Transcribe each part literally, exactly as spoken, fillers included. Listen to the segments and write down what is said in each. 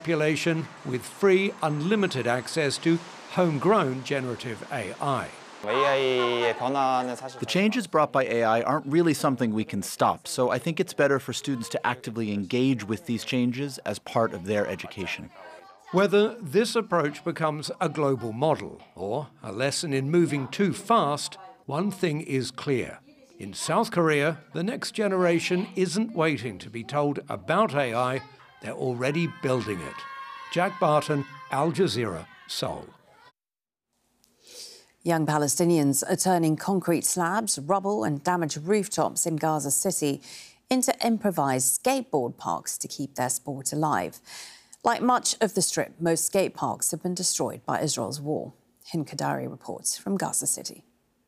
Population with free, unlimited access to homegrown generative A I. The changes brought by A I aren't really something we can stop, so I think it's better for students to actively engage with these changes as part of their education. Whether this approach becomes a global model or a lesson in moving too fast, one thing is clear. In South Korea, the next generation isn't waiting to be told about A I, they're already building it. Jack Barton, Al Jazeera, Seoul. Young Palestinians are turning concrete slabs, rubble and damaged rooftops in Gaza City into improvised skateboard parks to keep their sport alive. Like much of the Strip, most skate parks have been destroyed by Israel's war. Hind Kadari reports from Gaza City.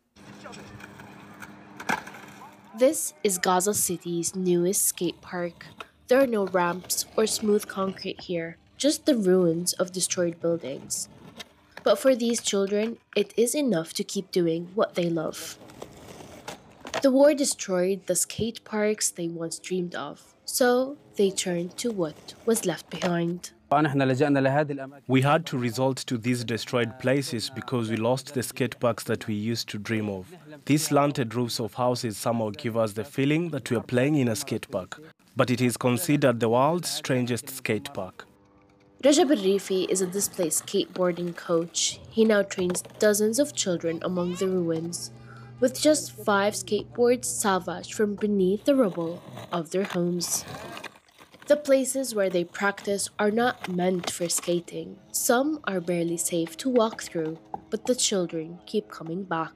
This is Gaza City's newest skate park. There are no ramps or smooth concrete here, just the ruins of destroyed buildings. But for these children, it is enough to keep doing what they love. The war destroyed the skate parks they once dreamed of, so they turned to what was left behind. We had to resort to these destroyed places because we lost the skate parks that we used to dream of. These slanted roofs of houses somehow give us the feeling that we are playing in a skate park, but it is considered the world's strangest skate park. Rajab Al-Rifi is a displaced skateboarding coach. He now trains dozens of children among the ruins, with just five skateboards salvaged from beneath the rubble of their homes. The places where they practice are not meant for skating. Some are barely safe to walk through, but the children keep coming back.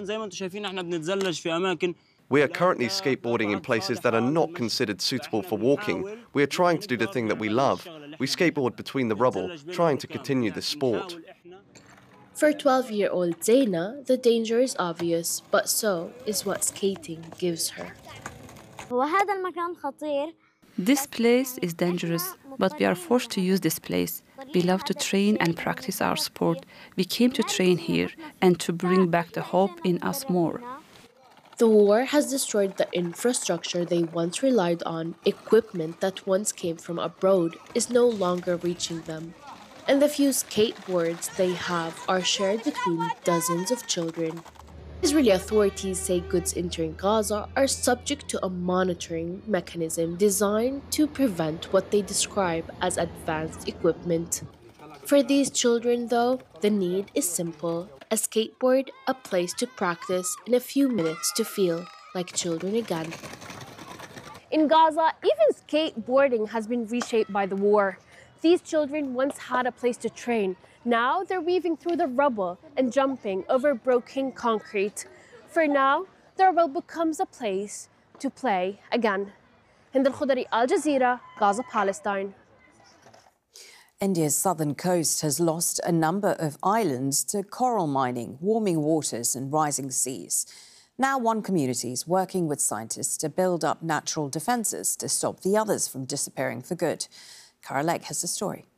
We are currently skateboarding in places that are not considered suitable for walking. We are trying to do the thing that we love. We skateboard between the rubble, trying to continue the sport. For twelve-year-old Zaina, the danger is obvious, but so is what skating gives her. This place is dangerous, but we are forced to use this place. We love to train and practice our sport. We came to train here and to bring back the hope in us more. The war has destroyed the infrastructure they once relied on. Equipment that once came from abroad is no longer reaching them. And the few skateboards they have are shared between dozens of children. Israeli authorities say goods entering Gaza are subject to a monitoring mechanism designed to prevent what they describe as advanced equipment. For these children, though, the need is simple. A skateboard, a place to practice, in a few minutes to feel like children again. In Gaza, even skateboarding has been reshaped by the war. These children once had a place to train. Now they're weaving through the rubble and jumping over broken concrete. For now, the rubble becomes a place to play again. Hind Al-Khudari, Al Jazeera, Gaza, Palestine. India's southern coast has lost a number of islands to coral mining, warming waters and rising seas. Now one community is working with scientists to build up natural defences to stop the others from disappearing for good. Kara Lek has the story.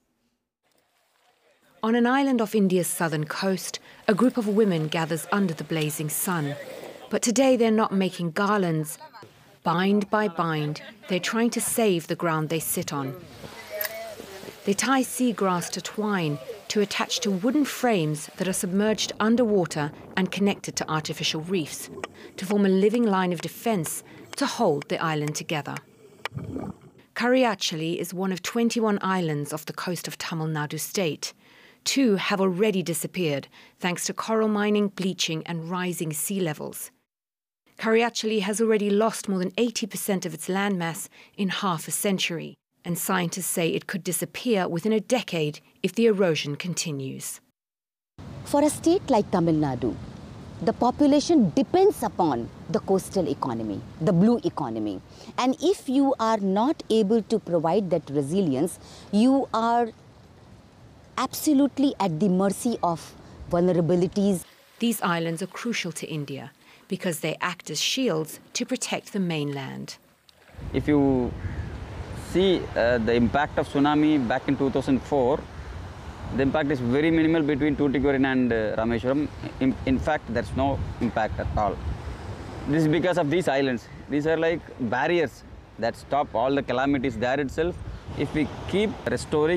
On an island off India's southern coast, a group of women gathers under the blazing sun. But today they're not making garlands. Bind by bind, they're trying to save the ground they sit on. They tie seagrass to twine to attach to wooden frames that are submerged underwater and connected to artificial reefs, to form a living line of defence to hold the island together. Kariachali is one of twenty-one islands off the coast of Tamil Nadu state. Two have already disappeared thanks to coral mining, bleaching and rising sea levels. Kariachali has already lost more than eighty percent of its landmass in half a century, and scientists say it could disappear within a decade if the erosion continues. For a state like Tamil Nadu, the population depends upon the coastal economy, the blue economy. And if you are not able to provide that resilience, you are absolutely at the mercy of vulnerabilities. These islands are crucial to India because they act as shields to protect the mainland. If you see uh, the impact of tsunami back in two thousand four, the impact is very minimal between Tuticorin and uh, Rameshwaram. In, in fact, there's no impact at all. This is because of these islands. These are like barriers that stop all the calamities there itself. If we keep restoring